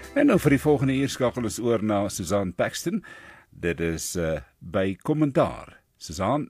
En nou vir die volgende uur skakel ons oor na Susan Paxton. Dit is by Kommentaar. Susan.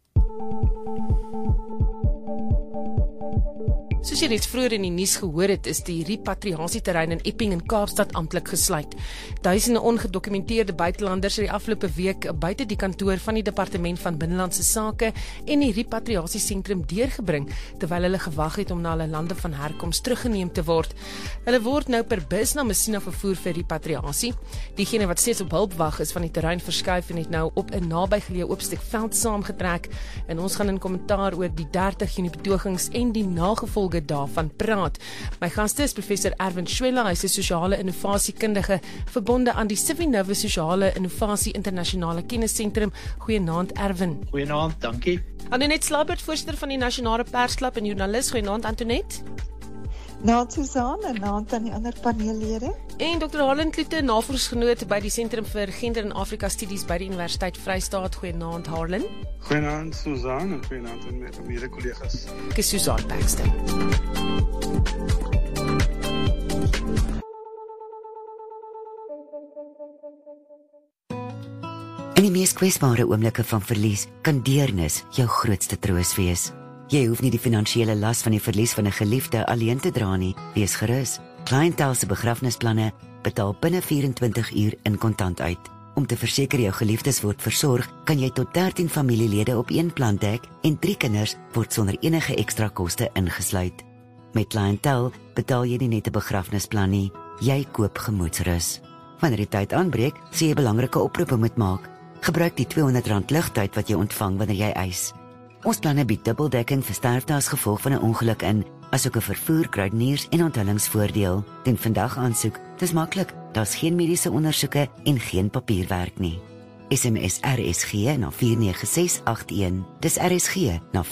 Soos jy reeds vroeër in die nuus gehoor het, is die repatriasieterrein in Epping in Kaapstad amptelik gesluit. Duisende ongedokumenteerde buitelanders het die afgelope week buite die kantoor van die Departement van Binnelandse Sake en die repatriasiesentrum deurgebring, terwyl hulle gewag het om na hulle lande van herkoms teruggeneem te word. Hulle word nou per bus na Messina vervoer vir repatriasie. Diegene wat steeds op hulp wag is van die terrein verskuif en het nou op 'n nabygeleë oop stuk veld saamgetrek. En ons gaan in kommentaar oor die 30 Junie betogings en die nagevolge daarvan praat. My gaste is professor Erwin Schwella, hy is 'n sosiale innovatiekundige verbonde aan die Civinova Sosiale Innovasie Internasionale Kennisentrum. Goeienaand Erwin. Goeienaand, dankie. Antoinette Slabert, voorsitter van die Nasionale Persklub en joernalis. Goeienaand Antoinette. Naand Susan en naand aan die ander paneellede. En Dr. Harlan Klute, navorsingsgenoot by die Sentrum vir Gender en Afrika Studies by die Universiteit Vrystaat. Goeienaand Harlan. Goeienaand Susan en goeienaand aan my mede-kollegas. Ek is Susan Paxton. In die mees kwesbare oomblikke van verlies kan deernis jou grootste troos wees. Jy hoef nie die finansiële las van die verlies van 'n geliefde alleen te dra nie. Wees gerus. Clientele se begrafnisplanne betaal binne 24 uur in kontant uit. Om te verseker jou geliefdes word versorg, kan jy tot 13 familielede op een plan dek en 3 kinders word sonder enige ekstra koste ingesluit. Met Clientele betaal jy nie net 'n begrafnisplan nie, jy koop gemoedsrus. Wanneer die tyd aanbreek, sê jy belangrike oproepe moet maak. Gebruik die R200 ligtyd wat jy ontvang wanneer jy eis. Ons planne bied dubbeldekking vir sterfte as gevolg van 'n ongeluk in, asook 'n vervoer, kruideniers en onthullingsvoordeel. Doen vandag aansoek. Dis maklik. Daar's geen mediese ondersoeke en geen papierwerk nie. SMS RSG na 49681. Dis RSG na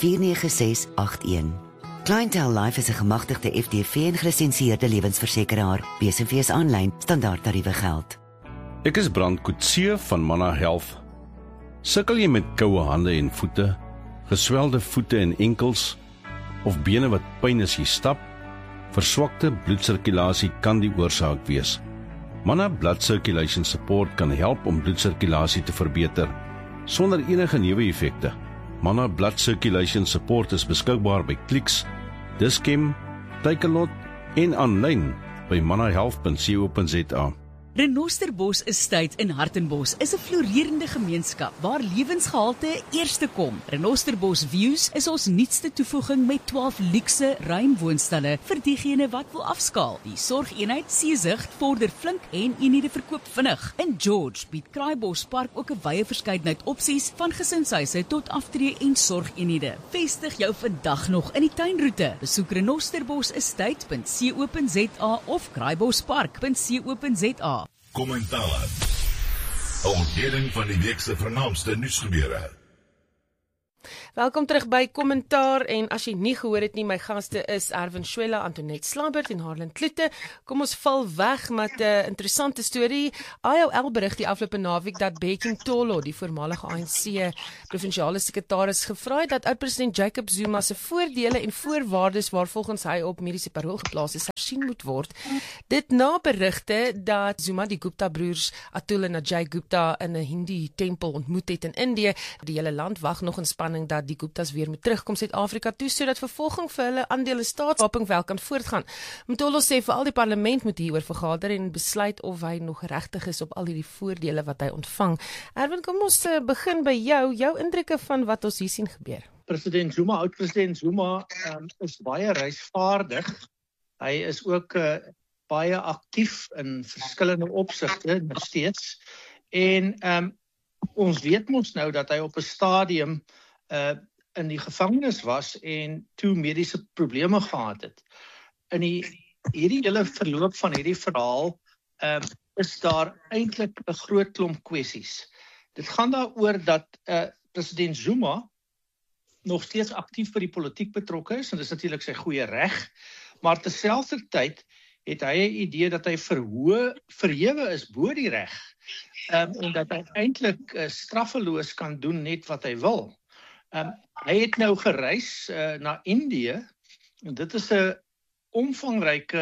49681. Clientele Life is 'n gemagtigde FDV en gelisensieerde lewensversekeraar. BSV aanlyn standaard tariewe geld. Ek is Brand Coetzee van Manna Health. Sukkel jy met koue hande en voete, geswelde voete en enkels, of bene wat pyn as jy stap? Verswakte bloedsirkulasie kan die oorsaak wees. Manna Blood Circulation Support kan help om bloedsirkulasie te verbeter, sonder enige neeweffekte. Manna Blood Circulation Support is beskikbaar by Clicks, Dis-Chem, Takealot en aanlyn by mannahealth.co.za. Renosterbos Estate in Hartenbos is 'n floreerende gemeenskap waar lewensgehalte eerste kom. Renosterbos Views is ons nuutste toevoeging met 12 luukse ruim woonstelle vir diegene wat wil afskaal. Die sorgeenheid Seezicht vorder flink en eenhede verkoop vinnig. In George bied Kraaibos Park ook 'n wye verskeidenheid opsies van gesinshuise tot aftree en sorgeenhede. Vestig jou vandag nog in die tuinroete. Besoek renosterbosestate.co.za of kraaibospark.co.za. Kommentaar. 'n Ontleding van die week se vernaamste nuusgebeure. Welkom terug by Kommentaar en as jy nie gehoor het nie, my gaste is Erwin Schwella, Antoinette Slabert en Harlan Klute. Kom ons val weg met 'n interessante storie. IOL berig die afgelope naweek dat Bekeng Tolo, die voormalige ANC provinsiale sekretaris, gevra het dat oud-president Jacob Zuma se voordele en voorwaardes waarvolgens hy op mediese parol geplaas is, hersien moet word. Dit na berigte dat Zuma die Gupta broers Atul en Ajay Gupta in 'n Hindi tempel ontmoet het in Indië. Die hele land wag nog in spanning dat die Guptas weer moet terugkom Suid-Afrika toe, sodat vervolging vir hulle aandele staatskaping wel kan voortgaan. Mtolo sê veral die parlement moet hieroor vergader en besluit of hy nog regtig is op al hierdie voordele wat hy ontvang. Erwin, kom ons begin by jou indrukke van wat ons hier sien gebeur. Oud-president Zuma is baie reisvaardig. Hy is ook baie aktief in verskillende opsigte nog steeds. En ons weet mos nou dat hy op 'n stadium in die gevangenis was en toe mediese probleme gehad het. In hierdie hele verloop van hierdie verhaal is daar eintlik 'n groot klomp kwessies. Dit gaan daaroor dat president Zuma nog steeds aktief by die politiek betrokke is, en dis natuurlik sy goeie reg, maar terselfdertyd het hy 'n idee dat hy verhewe is bo die reg, en dat hy eintlik straffeloos kan doen net wat hy wil. Hy het nou gereis na Indië, en dit is 'n omvangryke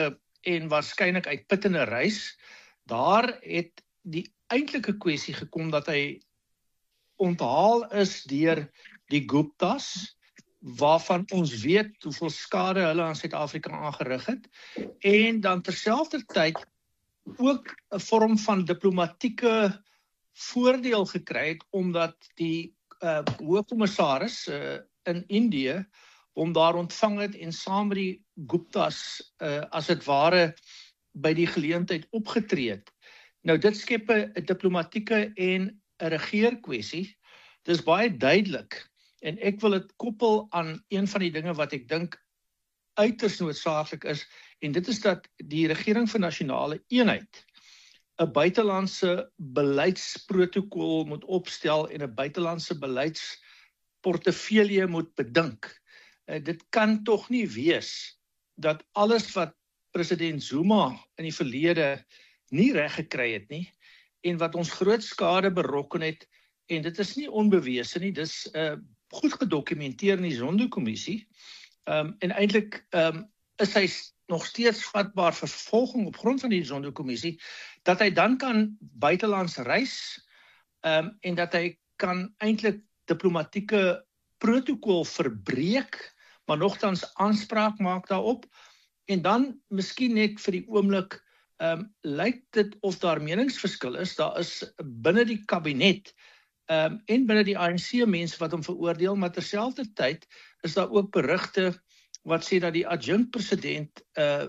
en waarskynlik uitputtende reis. Daar het die eintlike kwessie gekom dat hy onthaal is deur die Guptas, waarvan ons weet hoeveel skade hulle aan Suid-Afrika aangerig het, en dan terselfdertyd ook 'n vorm van diplomatieke voordeel gekry het, omdat die hoofkommissaris in Indië hom daar ontvang het en saam met die Guptas as dit ware by die geleentheid opgetree het. Nou dit skep 'n diplomatieke en 'n regeerkwessie. Dis baie duidelik en ek wil dit koppel aan een van die dinge wat ek dink uiters noodsaaklik is, en dit is dat die regering vir nasionale eenheid 'n buitelandse beleidsprotokol moet opstel en 'n buitelandse beleidsportefeulje moet bedink. Dit kan tog nie wees dat alles wat president Zuma in die verlede nie reg gekry het nie, en wat ons groot skade berokken het, en dit is nie onbewese nie, dis goed gedokumenteer in die Zondo-kommissie, en eintlik is hy nog steeds vatbaar vir vervolging op grond van die Zondo-kommissie, dat hy dan kan buitelands reis, en dat hy kan eintlik diplomatieke protokol verbreek, maar nogtans aanspraak maak daarop, en dan miskien net vir die oomblik lyk dit of daar meningsverskil is. Daar is binne die kabinet en binne die ANC mense wat hom veroordeel, maar terselfdertyd is daar ook berigte wat sê dat die adjunkt-president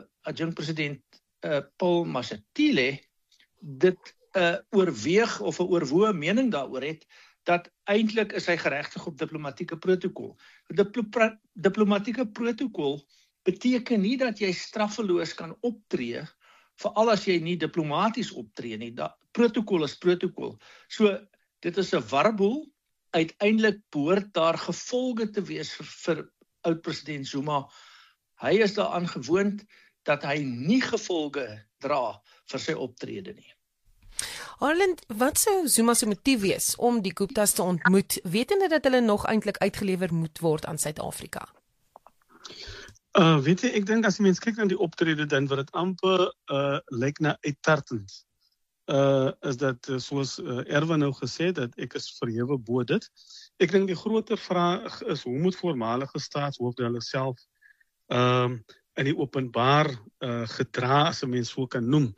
Paul Mashatile dit oorweeg of 'n oorwoë mening daaroor het, dat eintlik is hy geregtig op diplomatieke protokol. Diplomatieke protokol beteken nie dat jy straffeloos kan optree, veral as jy nie diplomaties optree nie. Protokol is protokol. So, dit is 'n warboel. Uiteindelik behoort daar gevolge te wees vir oud-president Zuma. Hy is daaraan gewoond dat hy nie gevolge dra vir sy optrede nie. Arland, wat sou Zuma se motief wees om die Guptas te ontmoet, wetende dat hulle nog eintlik uitgelewer moet word aan Suid-Afrika? Weet jy, ek dink as die mens kyk na die optrede, dan wat dit amper lyk na uittartend. Is dat, soos Erwin nou gesê, dat ek is verhewe bo dit. Ek dink die groter vraag is, hoe moet voormalige staatshoofde hulle self in die openbaar gedra, as 'n mens so kan noem.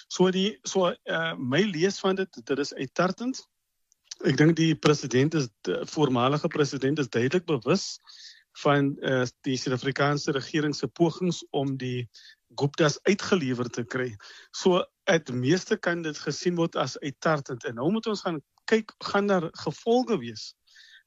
My lees van dit is uittartend. Ek dink die voormalige president is duidelik bewus van die Suid-Afrikaanse regering se pogings om die Guptas uitgelewer te kry. So, het meeste kan dit gesien word as uittartend. En nou moet ons gaan kyk, gaan daar gevolge wees?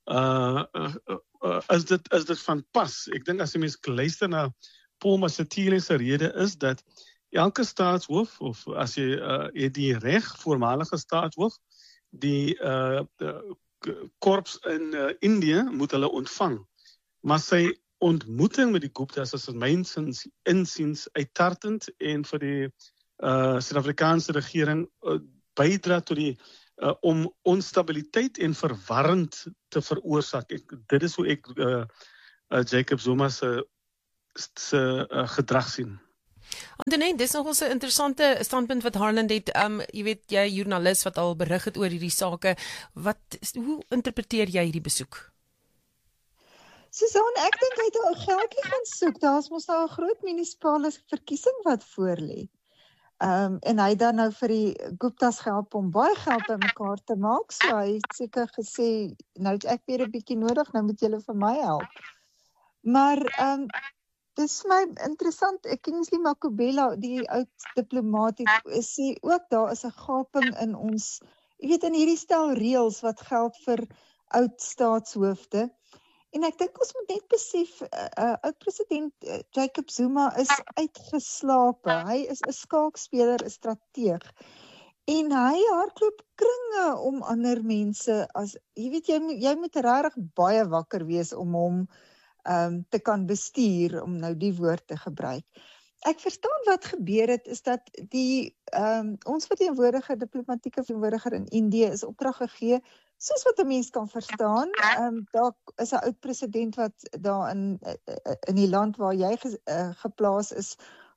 Is dit van pas? Ek dink as jy mens luister na Paul Mashatile se rede is dat elke staatshoof, of as jy het die reg, voormalige staatshoof, die korps in Indië moet hulle ontvang. Maar sy ontmoeting met die Guptas is in myn insiens uittartend en vir die Suid-Afrikaanse regering bydra tot die om onstabiliteit en verwarrend te veroorsaak. Dit is hoe ek Jacob Zuma se gedrag sien. Antonie, dis nog 'n interessante standpunt wat Harland het. Jy weet, jy joernalis wat al berig het oor hierdie sake. Hoe interpreteer jy hierdie besoek? Susan, ek dink hy het 'n geldjie gaan soek. Daar's mos nou 'n groot munisipale verkiesing wat voorlê. En hy dan nou vir die Guptas help om baie geld bymekaar te maak. So hy het seker gesê, nou het ek weer 'n bietjie nodig, nou moet julle vir my help. Maar dis my interessant, Kingsley Makubela, die oud diplomaat, sê ook daar is 'n gaping in ons, jy weet, in hierdie stel reëls wat geld vir oud staatshoofde. En ek dink ons moet net besef, oud-president Jacob Zuma is uitgeslape. Hy is 'n skaakspeler, 'n strateeg. En hy hardloop kringe om ander mense, jy weet, jy moet regtig baie wakker wees om hom te kan bestuur, om nou die woord te gebruik. Ek verstaan wat gebeur het, is dat ons verteenwoordiger, diplomatieke verteenwoordiger in Indië is opdrag gegee, soos wat 'n mens kan verstaan. Daar is 'n oud president wat daar in die land waar jy geplaas is,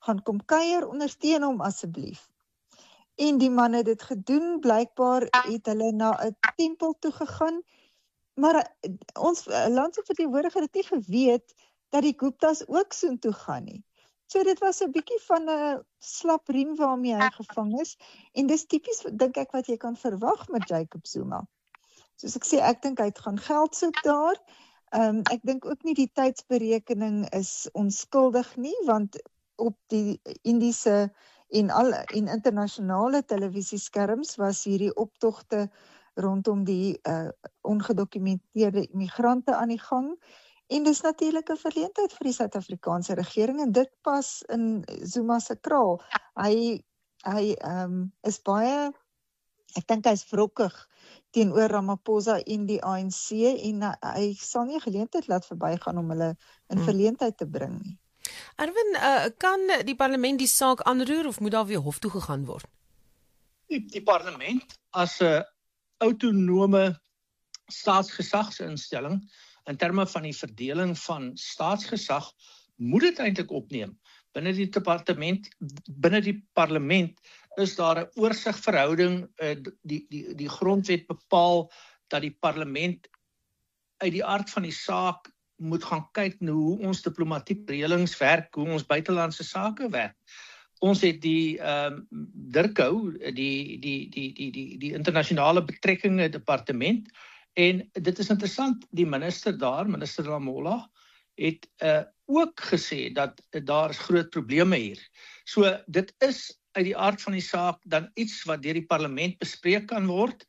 gaan kom kuier, ondersteun hom asseblief. En die man het dit gedoen, blykbaar het hulle na 'n tempel toe gegaan, maar ons landverteenwoordiger het nie geweet dat die Guptas ook soontoe gaan nie. So dit was 'n bietjie van 'n slap riem waarmee hy gevang is, en dis tipies, dink ek, wat jy kan verwag met Jacob Zuma. Soos ek sê, ek dink hy het gaan geld soek daar. Ek dink ook nie die tydsberekening is onskuldig nie, want op die Indiese en internasionale televisieskerms was hierdie optogte rondom die ongedokumenteerde immigrante aan die gang. En dis natuurlik 'n verleentheid vir die Suid-Afrikaanse regering, en dit pas in Zuma se kraal. Hy is baie, ek dink hy's wrokkig teenoor Ramaphosa en die ANC, en hy sal nie 'n geleentheid laat verbygaan om hulle in verleentheid te bring nie. Erwin, kan die parlement die saak aanroer of moet daar weer hof toe gegaan word? Die parlement as 'n autonome staatsgesagsinstelling in terme van die verdeling van staatsgesag moet dit eintlik opneem. Binne die parlement is daar 'n oorsigverhouding. Die grondwet bepaal dat die parlement uit die aard van die saak moet gaan kyk na hoe ons diplomatieke reëlings werk, hoe ons buitelandse sake werk. Ons het die DIRCO, die internasionale betrekkinge departement, en dit is interessant, die minister daar, minister Ramola, het ook gesê dat daar is groot probleme hier. So dit is uit die aard van die saak dan iets wat deur die parlement bespreek kan word.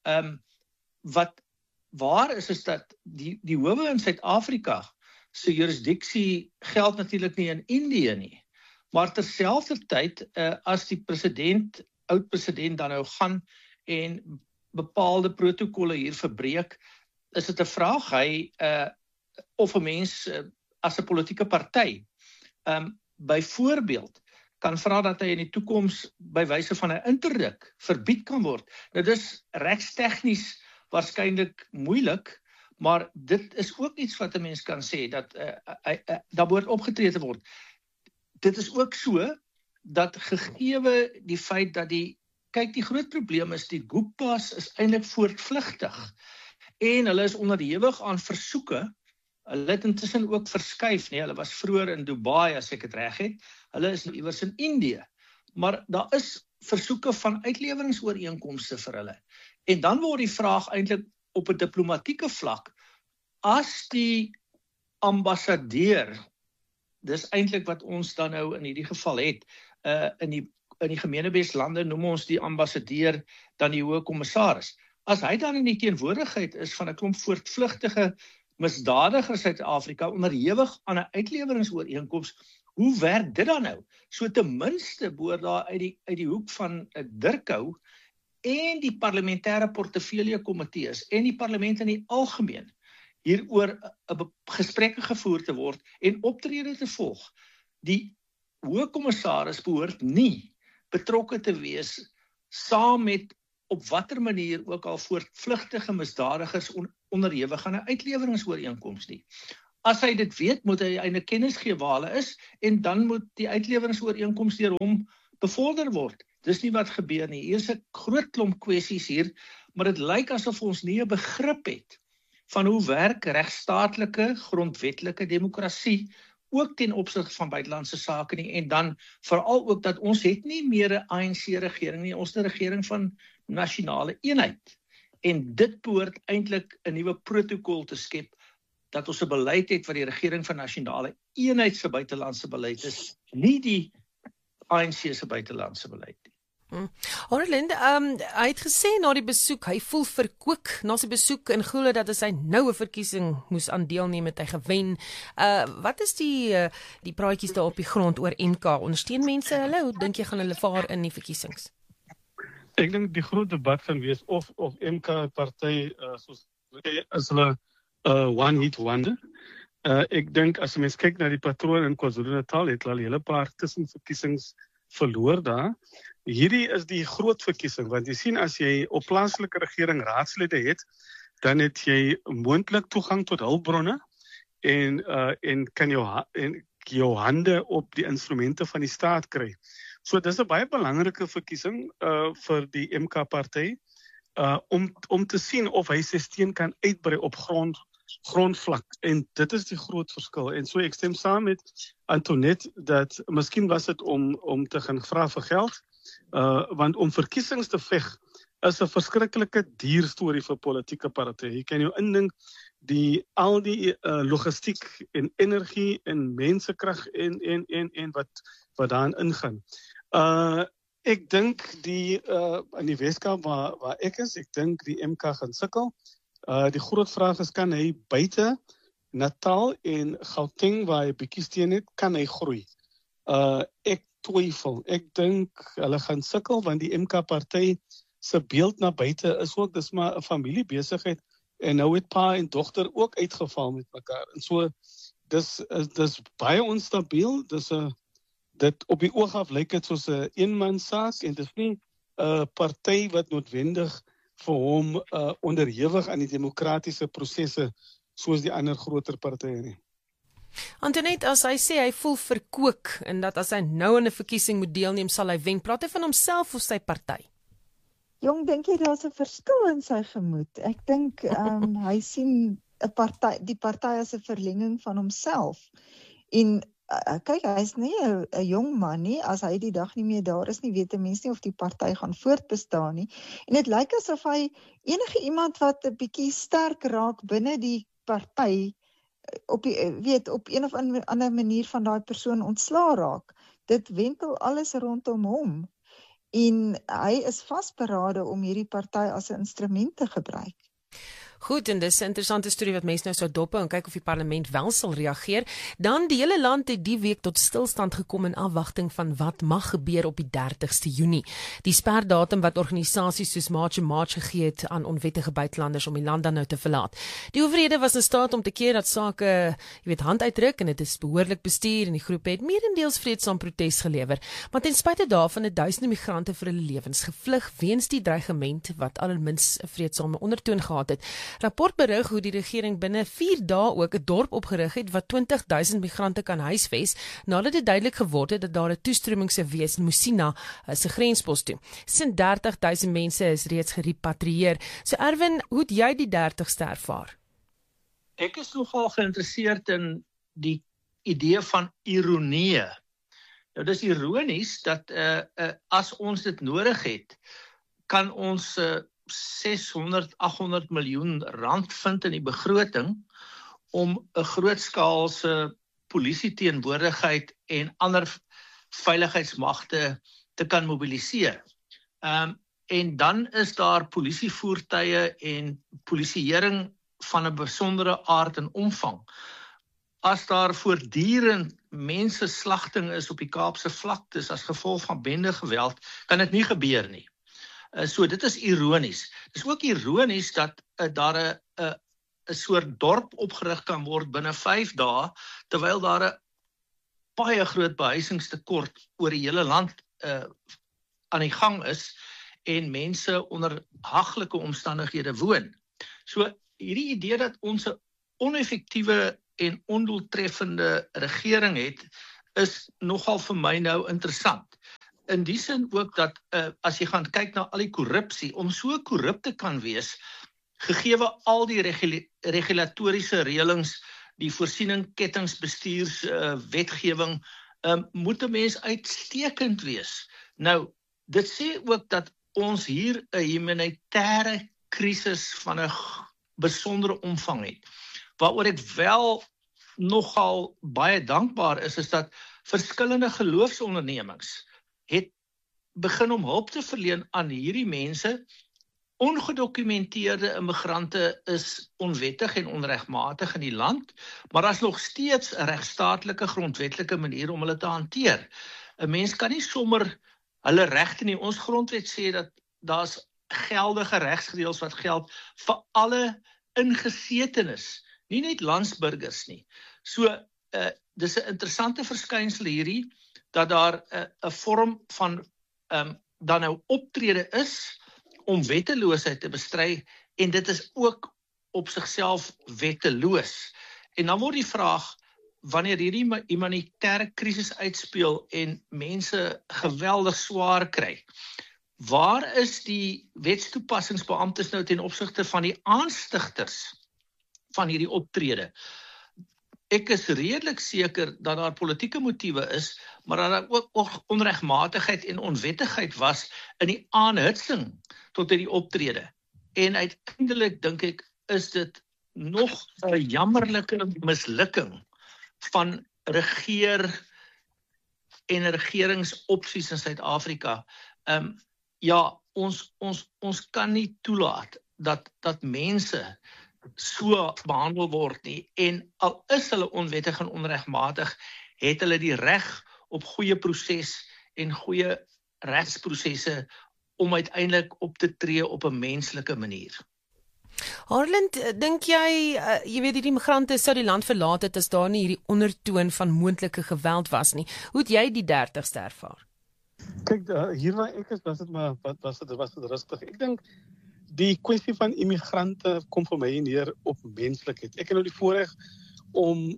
Wat waar is dat die howe in Suid-Afrika se jurisdiksie geld natuurlik nie in Indië nie. Maar terselfdertyd, as die oud-president dan nou gaan en bepaalde protokolle hier verbreek, is dit 'n vraag of 'n mens as 'n politieke party byvoorbeeld kan vra dat hy in die toekoms by wyse van 'n interdik verbied kan word. Nou dis regstegnies waarskynlik moeilik, maar dit is ook iets wat 'n mens kan sê dat daar behoort opgetree te word. Dit is ook so dat gegeewe die feit dat die groot probleem is, die Guptas is eintlik voortvlugtig en hulle is onderhewig aan versoeke. Hulle het intussen ook verskuif, nee, hulle was vroeër in Dubai as ek dit reg het. Hulle is nou iewers in Indië. Maar daar is versoeke van uitleweringsooreenkomste vir hulle. En dan word die vraag eintlik op 'n diplomatieke vlak, as die ambassadeur, dis eintlik wat ons dan nou in hierdie geval het, in die gemeenebestslande noem ons die ambassadeur dan die hoë kommissaris. As hy dan in die teenwoordigheid is van 'n klomp voortvlugtige misdadigers Suid-Afrika onderhewig aan 'n uitleweringsooreenkoms, hoe werk dit dan nou? So ten minste behoort daar uit die hoek van DIRCO en die parlementêre portefeulje komitees en die parlement in die algemeen hieroor 'n gesprekke gevoer te word en optrede te volg. Die hoë kommissaris behoort nie betrokke te wees saam met op watter manier ook al voortvlugtige misdadigers onderhewig aan 'n uitleweringsooreenkoms nie. As hy dit weet, moet hy eintlik kennis gee waar hulle is en dan moet die uitleweringsooreenkoms deur hom bevorder word. Dis nie wat gebeur nie. Hier is 'n groot klomp kwessies hier, maar dit lyk asof ons nie 'n begrip het van hoe werk regstaatlike, grondwetlike demokrasie ook ten opsigte van buitelandse sake nie, en dan veral ook dat ons het nie meer 'n ANC-regering nie, ons het 'n regering van nasionale eenheid. En dit behoort eintlik 'n nuwe protokol te skep, dat ons 'n beleid het wat die regering van nasionale eenheid se buitelandse beleid is, nie die ANC se buitelandse beleid nie. Orland, hy het gesê na die besoek, hy voel verkoek na sy besoek en glo dat as hy nou 'n verkiesing moes aan deelneem het hy gewen. Wat is die praatjies daar op die grond oor MK? Ondersteun mense hulle? Hoe dink jy gaan hulle vaar in die verkiesings? Ek dink die groot debat gaan wees of MK party soos as hulle one hit wonder. Ek dink as mens kyk na die patroon in KwaZulu-Natal, het hulle 'n hele paar tussenverkiesings verloor daar. Hierdie is die groot verkiesing, want jy sien as jy op plaaslike regering raadslede het, dan het jy moontlik toegang tot hulpbronne en jou hande op die instrumente van die staat kry. So dis 'n baie belangrike verkiesing vir die MK-party om te sien of hy sy steen kan uitbrei op grondvlak, en dit is die groot verskil. En so ek stem saam met Antoinette dat miskien was dit om te gaan vra vir geld, want om verkiesings te veg is 'n verskriklike duur storie vir politieke partye. Jy kan jou indink al die logistiek en energie en mensekrag en wat daarin ingaan. Ek dink in die Weskaap waar ek is, ek dink die MK gaan sukkel. Die groot vraag is, kan hy buite Natal en Gauteng waar hy bietjie steen het, kan hy groei? Ek twyfel. Ek dink hulle gaan sukkel want die MK-party se beeld na buite is ook, dis maar 'n familiebesigheid, en nou het pa en dogter ook uitgeval met mekaar. En so dis baie onstabiel. Dit op die oog af lyk dit soos 'n eenmansaak, en dis nie 'n party wat noodwendig vir hom onderhewig aan die demokratiese prosesse soos die ander groter partye nie. Antoinette, as hy sê hy voel verkook en dat as hy nou in 'n verkiesing moet deelneem sal hy wen, praat hy van homself of sy party? Jong, dink jy daar's 'n verskil in sy gemoed? Ek dink hy sien die party as 'n verlenging van homself. En kyk, hy is nie 'n jong man nie. As hy die dag nie meer daar is nie, weet 'n mens nie of die party gaan voortbestaan nie. En dit lyk asof hy enige iemand wat 'n bietjie sterk raak binne die party op een of ander manier van daai persoon ontslaa raak. Dit wentel alles rondom hom. En hy is vasberade om hierdie party as 'n instrument te gebruik. Goed, en dis 'n interessante storie wat mense nou sou dop en kyk of die parlement wel sal reageer. Dan die hele land het die week tot stilstand gekom in afwagting van wat mag gebeur op die 30ste Junie. Die sperdatum wat organisasies soos March and March gegee het aan onwettige buitelanders om die land dan nou te verlaat. Die owerhede was in staat om te keer dat sake, hand uitdruk en dit is behoorlik bestuur en die groep het meerendeels vreedsaam protes gelewer. Maar ten spyte daarvan het duisende migrante vir hulle lewens gevlug weens die dreigement wat almins 'n vreedsame ondertoon gehad het. Rapport berig hoe die regering binne 4 dae ook 'n dorp opgerig het wat 20,000 migrante kan huisves, nadat dit duidelik geword het dat daar 'n toestroming sou wees in Musina se grenspos toe. 30,000 mense is reeds gerepatrieer. So Erwin, hoe het jy die 30ste ervaar? Ek is nogal geïnteresseerd in die idee van ironie. Nou dis ironies dat as ons dit nodig het, kan ons 600-800 miljoen rand vind in die begroting om 'n grootskaalse polisieteenwoordigheid en ander veiligheidsmagte te kan mobiliseer. En dan is daar polisievoertuie en polisieering van 'n besondere aard en omvang. As daar voortdurend menseslagting is op die Kaapse vlaktes as gevolg van bendegeweld, kan dit nie gebeur nie. So dit is ironies. Dit is ook ironies dat daar 'n soort dorp opgerig kan word binne 5 dae, terwyl daar 'n baie groot behuisingstekort oor die hele land aan die gang is en mense onder haglike omstandighede woon. So hierdie idee dat ons 'n oneffektiewe en ondoeltreffende regering het, is nogal vir my nou interessant. In die sin ook dat as jy gaan kyk na al die korrupsie, om so korrup te kan wees, gegeewe al die regulatoriese reëlings, die voorsiening, kettingsbestuurs, wetgewing, moet 'n mens uitstekend wees. Nou, dit sê ook dat ons hier 'n humanitêre krisis van 'n besondere omvang het. Waaroor ek wel nogal baie dankbaar is dat verskillende geloofsondernemings het begin om hulp te verleen aan hierdie mense. Ongedokumenteerde immigrante is onwettig en onregmatig in die land, maar daar is nog steeds 'n regstaatlike grondwetlike manier om hulle te hanteer. 'n Mens kan nie sommer hulle regte nie. Ons grondwet sê dat daar's geldige regsreëls wat geld vir alle ingesetenes, nie net landsburgers nie. So, dis 'n interessante verskynsel hierdie, dat daar 'n vorm van dan nou optrede is om wetteloosheid te bestry, en dit is ook op sigself wetteloos. En dan word die vraag, wanneer hierdie humanitêre krisis uitspeel en mense geweldig swaar kry, waar is die wetstoepassingsbeamptes nou ten opsigte van die aanstigters van hierdie optrede? Ek is redelik seker dat daar politieke motiewe is, maar dat daar ook onregmatigheid en onwettigheid was in die aanhitsing tot hierdie optrede. En uiteindelik dink ek, is dit nog 'n jammerlike mislukking van regeringsopsies in Suid-Afrika. Ja, ons kan nie toelaat dat mense so behandel word nie, en al is hulle onwettig en onregmatig, het hulle die reg op goeie proses en goeie regsprosesse om uiteindelik op te tree op 'n menslike manier. Harland, dink jy, jy weet hierdie migrante sou die land verlaat het as daar nie hierdie ondertoon van moontlike geweld was nie. Hoe het jy die 30ste ervaar? Kyk, hier waar ek is, was dit rustig. Ek dink die kwessie van immigrante kom vir my neer op menslikheid. Ek het nou die voorreg om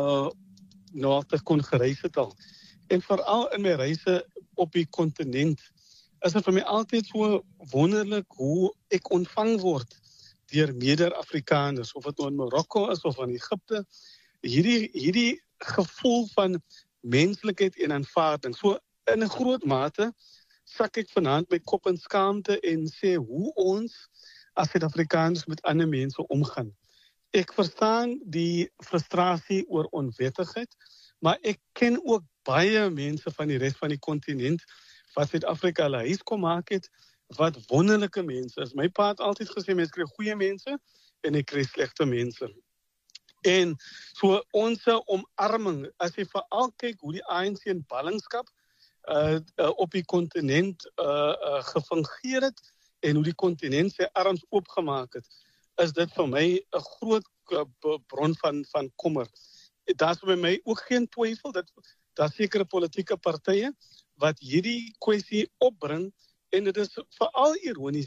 nou te kon gereis het al. En veral in my reise op die kontinent is dit vir my altyd so wonderlik hoe ek ontvang word deur mede-Afrikaners, of dit nou in Marokko is of in Egipte. Hierdie gevoel van menslikheid en aanvaarding. So in 'n groot mate sak ek vanaand my kop in skaamte en sê hoe ons as Suid-Afrikaners met ander mense omgaan. Ek verstaan die frustrasie oor onwettigheid, maar ek ken ook baie mense van die res van die kontinent wat Suid-Afrika hulle huis kom maak het, wat wonderlike mense is. My pa het altyd gesê, mense kry goeie mense en ek kry slegte mense. En so ons omarming, as jy veral kyk hoe die ANC in ballingskap op die kontinent gefungeer het en hoe die kontinent sy arms oopgemaak het, is dit vir my 'n groot bron van kommer. Daar's by my ook geen twyfel dat daar sekere politieke partye wat hierdie kwessie opbring, en dit is veral ironies,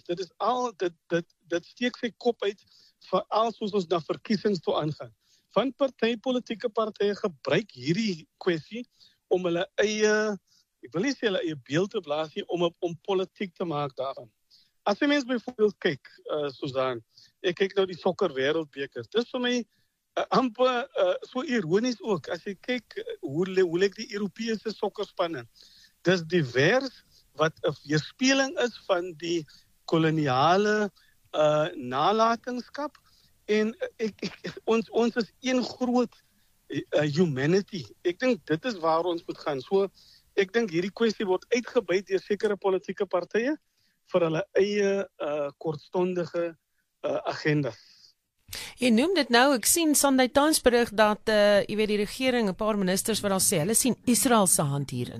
dit steek sy kop uit, veral soos ons na verkiesings toe aangaan. Van politieke partye gebruik hierdie kwessie om hulle eie, ek wil nie sê hulle eie beeld te blaas nie, om politiek te maak daarvan. As jy mens byvoorbeeld kyk, Susan, ek kyk nou die sokker wêreldbeker, dit is vir my amper so ironies ook, as jy kyk hoe lyk die Europese sokkerspanne, dis divers, wat 'n weerspieëling is van die koloniale nalatenskap, en ons is een groot humanity. Ek dink dit is waar ons moet gaan. So ek dink hierdie kwessie word uitgebuit deur sekere politieke partye vir hulle eie kortstondige agendas. Jy noem dit nou, ek sien Sunday Times berig dat jy weet die regering, 'n paar ministers wat daar sê, hulle sien Israel se hand hierin.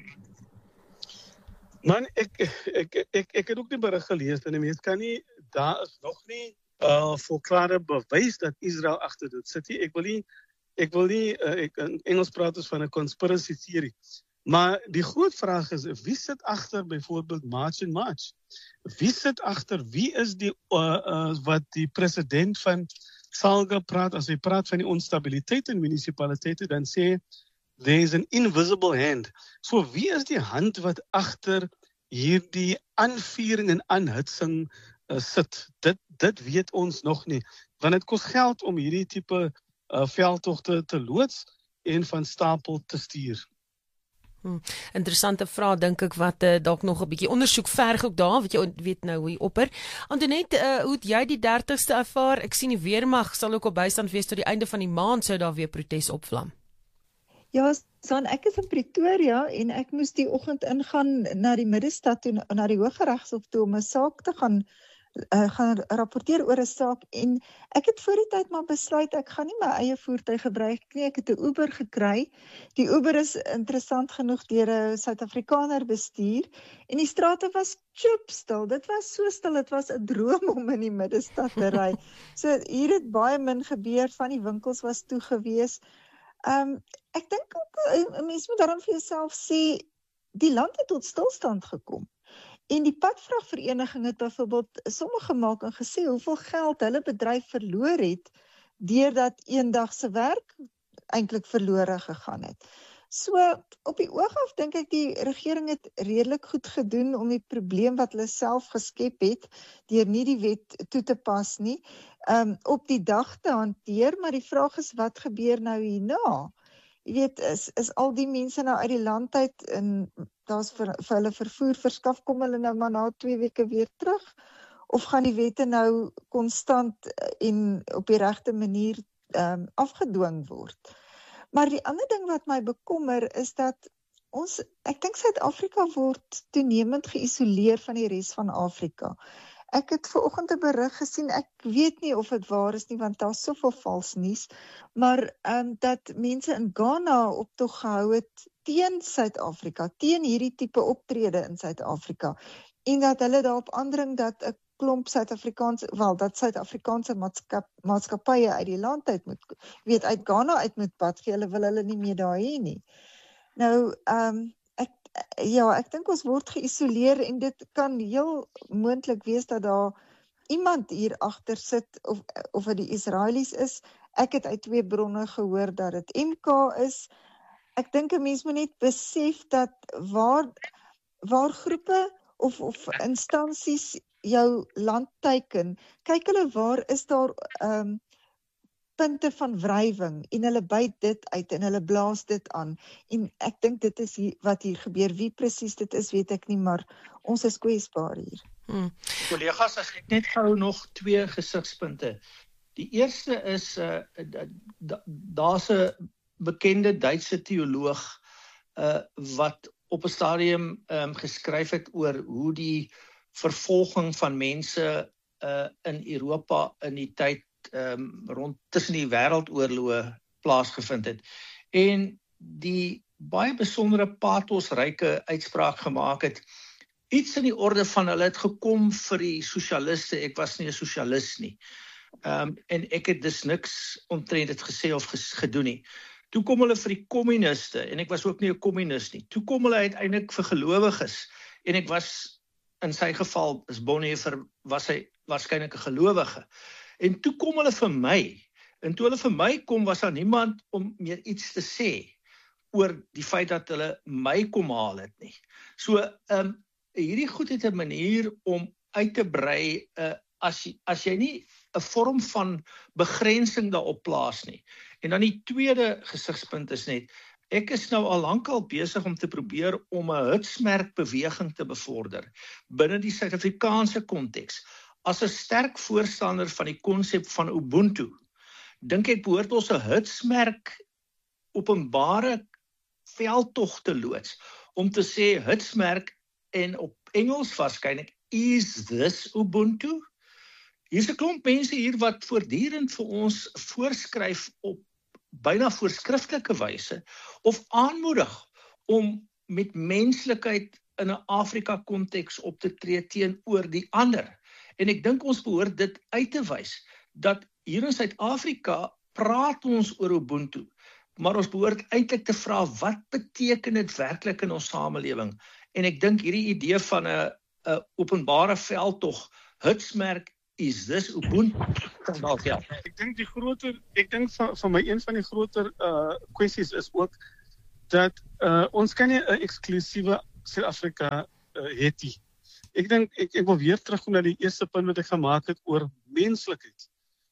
Man, ek het ook die berig gelees en die mens kan nie, daar is nog nie volklare bewys dat Israel agter dit sit. Ek wil nie in Engels praat ons van 'n conspiracy theory. Maar die groot vraag is, wie sit agter byvoorbeeld March and March? Wie sit agter, wie is die wat die president van SALGA praat, as hy praat van die onstabiliteit in munisipaliteite, dan sê there is an invisible hand. So wie is die hand wat agter hierdie aanvuring en aanhitsing sit? Dit weet ons nog nie, want dit kos geld om hierdie tipe veldtogte te loods en van stapel te stuur. Interessante vraag, dink ek, wat dalk nog 'n bietjie ondersoek verg ook daar, wat jy weet nou hoe jy opper. Antoinette, hoe het jy die 30ste ervaar? Ek sien die weermag sal ook op bystand wees tot die einde van die maand, sou daar weer protes opvlam. Ja, San, ek is in Pretoria en ek moes die oggend ingaan na die middestad toe, na die Hooggeregshof toe om 'n saak te gaan rapporteer oor 'n saak, en ek het voor die tyd maar besluit ek gaan nie my eie voertuig gebruik nie. Ek het 'n Uber gekry. Die Uber is interessant genoeg deur 'n Suid-Afrikaner bestuur en die strate was chipstil. Dit was so stil, dit was 'n droom om in die middestad te ry. So hier het baie min gebeur, van die winkels was toe gewees. Ek dink ook 'n mens moet daarom vir jouself sê, die land het tot stilstand gekom. En die padvragvereniging het byvoorbeeld somme gemaak en gesê hoeveel geld hulle bedryf verloor het deurdat eendag se werk eintlik verlore gegaan het. So op die oog af dink ek die regering het redelik goed gedoen om die probleem wat hulle self geskep het, deur nie die wet toe te pas nie, op die dag te hanteer, maar die vraag is wat gebeur nou hierna? Jy weet, is al die mense nou uit die land uit en daar's vir hulle vervoer verskaf, kom hulle nou maar na 2 weke weer terug? Of gaan die wette nou konstant en op die regte manier afgedwing word? Maar die ander ding wat my bekommer is dat ek dink Suid-Afrika word toenemend geïsoleer van die res van Afrika. Ek het vanoggend 'n berig gesien, ek weet nie of dit waar is nie, want daar's soveel vals nuus, maar dat mense in Ghana optog gehou het teen Suid-Afrika, teen hierdie tipe optrede in Suid-Afrika, en dat hulle daarop aandring dat 'n klomp Suid-Afrikaanse maatskappye uit die land uit uit Ghana uit moet pad gee, hulle wil hulle nie meer daar hê nie. Nou, ek dink ons word geïsoleer en dit kan heel moontlik wees dat daar iemand hier agter sit of dit die Israelies is. Ek het uit 2 bronne gehoor dat dit MK is. Ek dink 'n mens moet net besef dat waar groepe of instansies jou land teiken, kyk hulle waar is daar punte van wrywing en hulle byt dit uit en hulle blaas dit aan. En ek dink dit is wat hier gebeur. Wie presies dit is, weet ek nie, maar ons is kwesbaar hier. Kollegas, as ek net gou nog 2 gesigspunte. Die eerste is, daar's 'n bekende Duitse teoloog wat op 'n stadium geskryf het oor hoe die vervolging van mense in Europa in die tyd rond tussen die wêreldoorloë plaasgevind het. En die baie besondere patosryke uitspraak gemaak het, iets in die orde van hulle het gekom vir die sosialiste, ek was nie 'n sosialis nie. En ek het dus niks omtrent dit gesê of gedoen nie. Toe kom hulle vir die kommuniste, en ek was ook nie 'n kommunist nie. Toe kom hulle uiteindelik vir gelowiges, en ek was, in sy geval, is Bonhoeffer, was hy waarskynlik 'n gelowige. En toe kom hulle vir my, en toe hulle vir my kom, was daar niemand om meer iets te sê oor die feit dat hulle my kom haal het nie. So, hierdie goed het 'n manier om uit te brei, as jy nie 'n vorm van begrensing daarop plaas nie. En dan die tweede gesigspunt is net, ek is nou al lankal besig om te probeer om 'n hitsmerkbeweging te bevorder binne die Suid-Afrikaanse konteks. As 'n sterk voorstander van die konsep van Ubuntu, dink ek behoort ons 'n hitsmerk openbare veldtog te loods om te sê hitsmerk en op Engels waarskynlik, is this Ubuntu? Hier's 'n klomp mense hier wat voortdurend vir ons voorskryf op byna voorskriftelike wyse of aanmoedig om met menslikheid in 'n Afrika konteks op te tree teenoor die ander. En ek dink ons behoort dit uit te wys dat hier in Suid-Afrika praat ons oor Ubuntu, maar ons behoort eintlik te vra wat beteken dit werklik in ons samelewing? En ek dink hierdie idee van 'n openbare veldtog, hitsmerk, is this Ubuntu? Ek dink van my een van die groter kwessies is ook dat ons kan nie 'n eksklusiewe Suid-Afrika het nie. Ek dink ek wil weer terugkom na die eerste punt wat ek gemaak het oor menslikheid.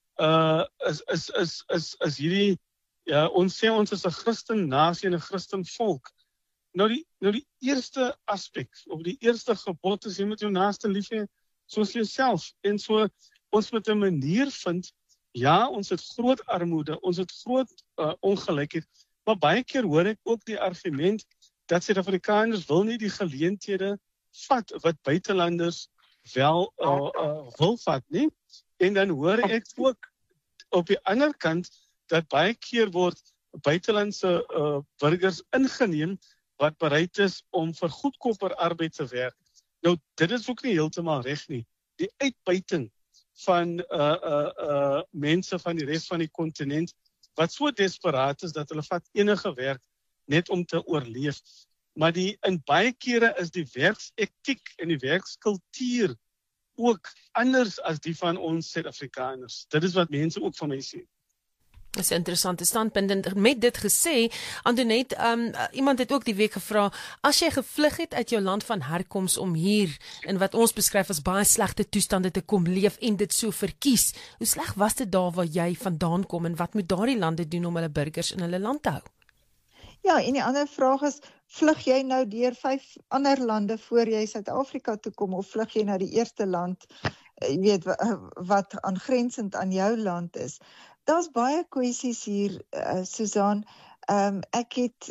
Is hierdie ons sê ons is 'n Christen nasie en 'n Christen volk. Nou die eerste aspek of die eerste gebod is jy moet jou naaste lief hê soos jouself. En so ons moet 'n manier vind. Ja, ons het groot armoede, ons het groot ongelykheid, maar baie keer hoor ek ook die argument dat Suid-Afrikaners wil nie die geleenthede vat wat buitelanders wel wil vat nie. En dan hoor ek ook op die ander kant dat baie keer word buitelandse burgers ingeneem wat bereid is om vir goedkoper arbeid te werk. Nou, dit is ook nie heeltemal reg nie. Die uitbuiting van mense van die res van die kontinent wat so desperaat is dat hulle vat enige werk net om te oorleef. Maar in baie kere is die werksetiek en die werkskultuur ook anders as die van ons Suid-Afrikaners. Dit is wat mense ook van my sê. Dis 'n interessante standpunt en met dit gesê, Antoinette, iemand het ook die week gevra, as jy gevlug het uit jou land van herkoms om hier in wat ons beskryf as baie slegte toestande te kom leef en dit so verkies, hoe sleg was dit daar waar jy vandaan kom en wat moet daardie lande doen om hulle burgers in hulle land te hou? Ja, en die ander vraag is, vlug jy nou deur 5 ander lande voor jy Suid-Afrika toe kom of vlug jy na die eerste land, jy weet, wat aangrensend aan jou land is? Daar's baie kwessies hier, Susan. Ek het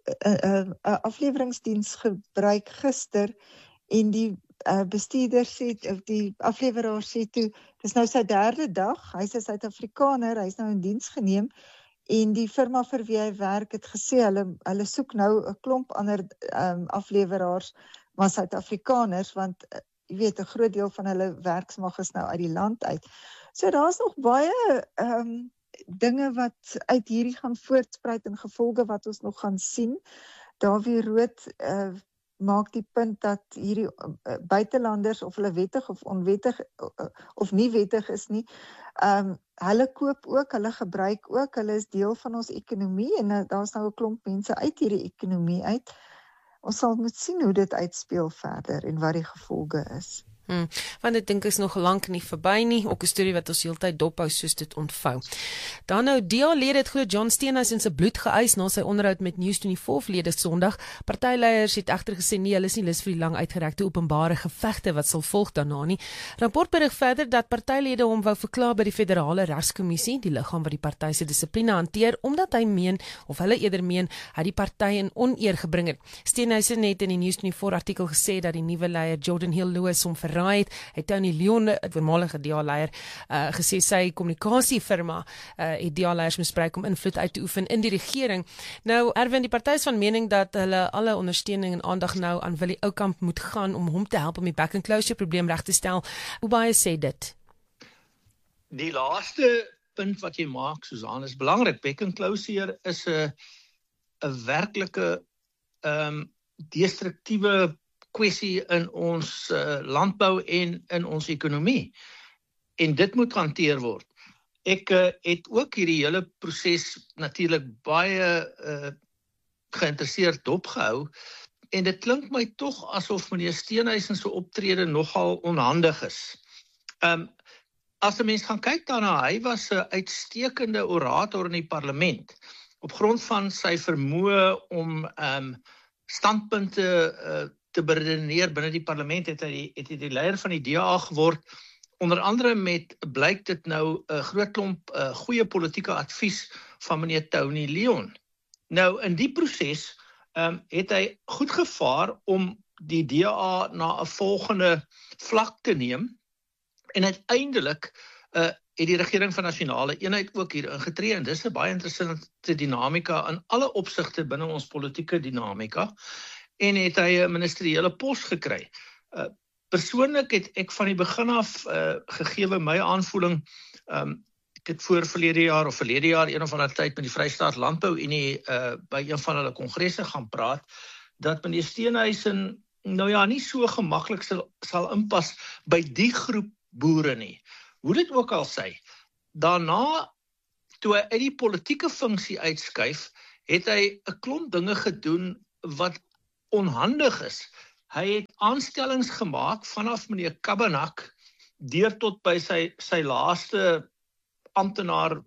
'n afleweringsdiens gebruik gister en die bestuurder sê, of die afleweraar sê toe, dis nou sy 3de dag, hy's 'n Suid-Afrikaner, hy's nou in diens geneem en die firma vir wie hy werk het gesê, hulle soek nou 'n klomp ander afleweraars, maar Suid-Afrikaners, want jy weet, 'n groot deel van hulle werksmag is nou uit die land uit. So daar's nog baie dinge wat uit hierdie gaan voortspruit en gevolge wat ons nog gaan sien. Dawie Rood maak die punt dat hierdie buitelanders, of hulle wettig of onwettig of nie wettig is nie, hulle koop ook, hulle gebruik ook, hulle is deel van ons ekonomie en daar's nou 'n klomp mense uit hierdie ekonomie uit. Ons sal moet sien hoe dit uitspeel verder en wat die gevolge is. Want ek dink is nog lank nie verby nie, ook 'n storie wat ons heeltyd dophou soos dit ontvou. Dan nou, DA-lede het glo John Steenhuisen se bloed geëis na sy onderhoud met News24-lede Sondag. Partyleiers het egter gesê nee, hulle is nie lus vir die lang uitgerekte openbare gevegte wat sal volg daarna nie. Rapport berig verder dat partylede hom wou verklaar by die Federale Regskommissie, die liggaam wat die party se dissipline hanteer, omdat hy meen, of hulle eerder meen, hy die party in oneer gebring het. Steenhuisen het in die News24 artikel gesê dat die nuwe leier Jordan Hill Lewis hom verraai het Tony Leon, die voormalige DA-leier, gesê sy kommunikasiefirma het DA-leiers misbruik om invloed uit te oefen in die regering. Nou, Erwin, die party is van mening dat hulle alle ondersteuning en aandag nou aan Willie Oukamp moet gaan om hom te help om die back and closure probleem reg te stel. Hoe baie sê dit? Die laaste punt wat jy maak, Susan, is belangrik. Back and closure is 'n werklike destruktiewe kwessie in ons landbou en in ons ekonomie. En dit moet hanteer word. Ek het ook hierdie hele proses natuurlik baie geïnteresseerd dopgehou en dit klink my tog asof meneer Steenhuisen se optrede nogal onhandig is. As 'n mens gaan kyk daarna, hy was 'n uitstekende orator in die parlement op grond van sy vermoë om standpunte te beredeneer binne die parlement het hy die leier van die DA geword, onder andere met, blyk dit nou, 'n groot klomp goeie politieke advies van meneer Tony Leon. Nou, in die proses het hy goed gevaar om die DA na 'n volgende vlak te neem, en uiteindelik het die regering van nasionale eenheid ook hier ingetree, en dis 'n baie interessante dinamika in alle opsigte binne ons politieke dinamika, en het hy 'n ministeriële pos gekry. Persoonlik het ek van die begin af gegee my aanvoeling, ek het verlede jaar een of ander tyd met die Vrystaat Landbou Unie by een van hulle kongresse gaan praat, dat meneer Steenhuisen nou ja, nie so gemaklik sal inpas by die groep boere nie. Hoe dit ook al sy, daarna, toe hy uit die politieke funksie uitskuif, het hy 'n klomp dinge gedoen wat onhandig is. Hy het aanstellings gemaak vanaf meneer Kabanak deur tot by sy laaste amptenaar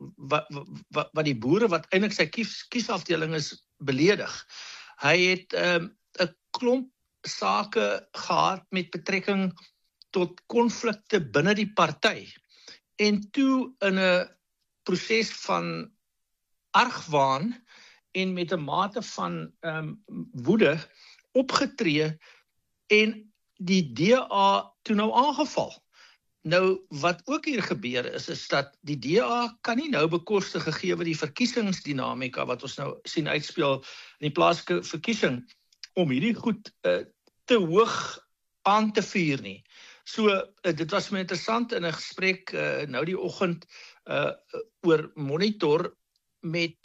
wat die boere wat eintlik sy kiesafdeling is beledig. Hy het 'n klomp sake gehad met betrekking tot konflikte binne die party. En toe in 'n proses van argwaan en met 'n mate van woede opgetree en die DA toe nou aangeval. Nou, wat ook hier gebeur is dat die DA kan nie nou bekostig gegee die verkiesingsdinamika wat ons nou sien uitspeel in die plaaslike verkiesing, om hierdie goed te hoog aan te vuur nie. So, dit was my interessant in 'n gesprek nou die oggend oor Monitor met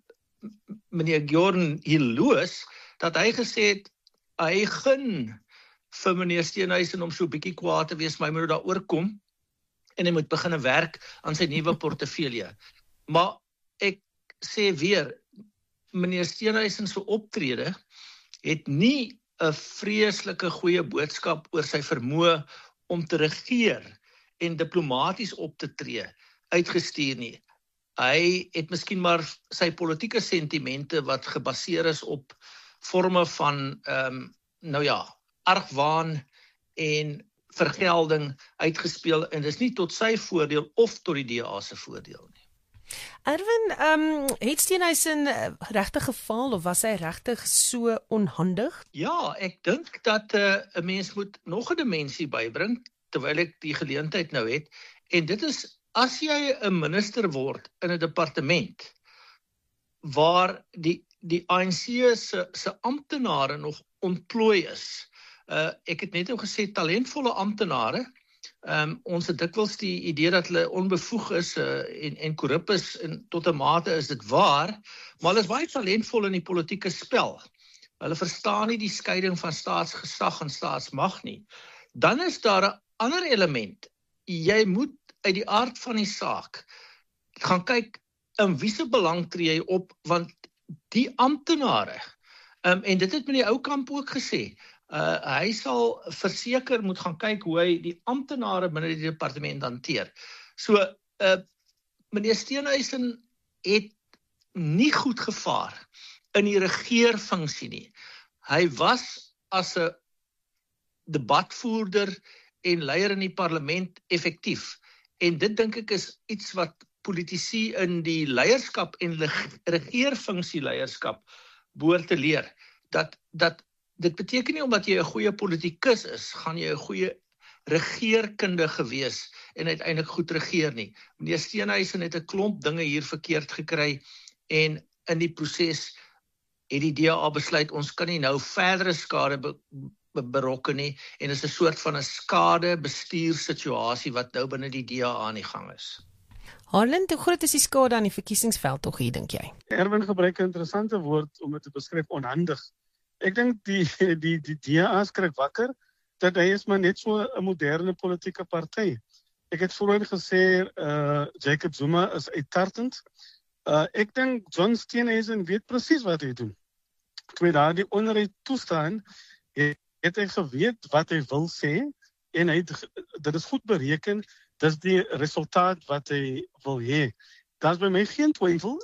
meneer Jordan Hill Lewis, dat hy gesê het, hy gun vir meneer Steenhuisen om so 'n bietjie kwaad te wees, maar hy moet daaroor kom en hy moet begin werk aan sy nuwe portefeulje. Maar ek sê weer, meneer Steenhuisen se optrede het nie 'n vreeslike goeie boodskap oor sy vermoë om te regeer en diplomaties op te tree uitgestuur nie. Hy het miskien maar sy politieke sentimente wat gebaseer is op forme van argwaan en vergelding uitgespeel en dis nie tot sy voordeel of tot die DA se voordeel nie. Erwin, het Steenhuisen regtig gefaal of was hy regtig so onhandig? Ja, ek dink dat 'n mens moet nog 'n dimensie bybring terwyl ek die geleentheid nou het en dit is as jy 'n minister word in 'n departement waar die ANC se amptenare nog ontplooi is. Ek het net nou gesê talentvolle amptenare. Ons het dikwels die idee dat hulle onbevoeg is en korrup is en tot 'n mate is dit waar, maar hulle is baie talentvol in die politieke spel. Hulle verstaan nie die skeiding van staatsgesag en staatsmag nie. Dan is daar 'n ander element. Jy moet uit die aard van die saak gaan kyk in wie se belang tree jy op, want die amptenare, en dit het meneer Oukamp ook gesê, hy sal verseker moet gaan kyk hoe hy die amptenare binne die departement hanteer. So, meneer Steenhuisen het nie goed gevaar in die regeerfunksie nie. Hy was as 'n debatvoerder en leier in die parlement effektief. En dit dink ek is iets wat politici in die leierskap en regeerfunksie leierskap behoort te leer. Dat dit beteken nie omdat jy 'n goeie politikus is, gaan jy 'n goeie regeerkundige wees en uiteindelik goed regeer nie. Meneer Steenhuisen het 'n klomp dinge hier verkeerd gekry en in die proses het die DA besluit ons kan nie nou verdere skade berokken nie en is 'n soort van 'n skade bestuursituasie wat nou binne die DA aan die gang is. Harlan, hoe groot is die skade aan die verkiesingsveld tog hier, dink jy? Erwin gebruik 'n interessante woord om dit te beskryf, onhandig. Ek dink die DA skrik wakker dat hy is maar net so 'n moderne politieke party. Ek het vroeër gesê Jacob Zuma is uittartend. Ek dink John Steenhuisen weet presies wat hy doen. Toe daar die onderheid toestaan, het hy geweet wat hy wil sê en dit is goed bereken, dis die resultaat wat hy wil hê. Daar is by my geen twyfel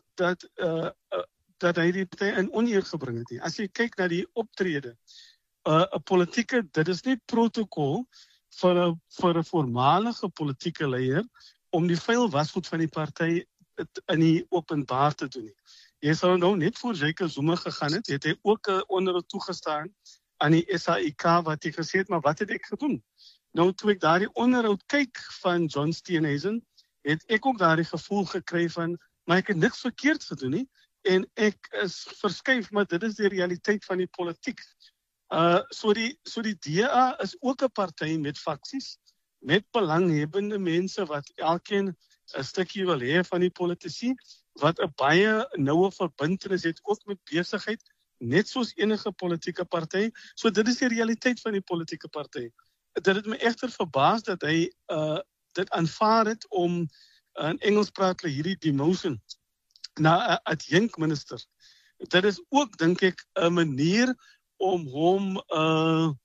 dat hy die partij in oneer gebring het nie. As jy kyk na die optrede, 'n politieke, dit is nie protokol vir 'n voormalige politieke leier om die vuil wasgoed van die party in die openbaar te doen nie. Jy sal nou net voor Jacob Zuma gegaan het hy ook 'n onderhoud toegestaan aan die SAIK wat hy gesê het, maar wat het ek gedoen? Nou toe ek daardie onderhoud kyk van John Steenhuisen, het ek ook daardie gevoel gekry van, maar ek het niks verkeerd gedoen nie, en ek is verskuif, maar dit is die realiteit van die politiek. So die DA is ook 'n party met faksies, met belanghebbende mense wat elkeen 'n stukkie wil hê van die politici, wat 'n baie noue verbintenis het ook met besigheid, net soos enige politieke party. So dit is die realiteit van die politieke party. Dit het my egter verbaas dat hy dit aanvaar het om, in Engels praat hulle hierdie demotion, na 'n adjunct minister. Dit is ook, dink ek, 'n manier om hom